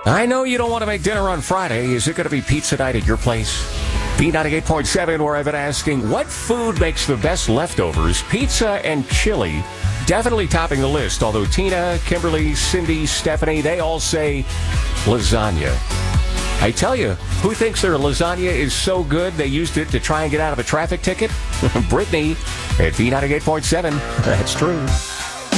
I know you don't want to make dinner on Friday. Is it going to be pizza night at your place? B98.7, where I've been asking, what food makes the best leftovers? Pizza and chili, definitely topping the list. Although Tina, Kimberly, Cindy, Stephanie, they all say lasagna. I tell you, who thinks their lasagna is so good they used it to try and get out of a traffic ticket? Brittany at B98.7. That's true.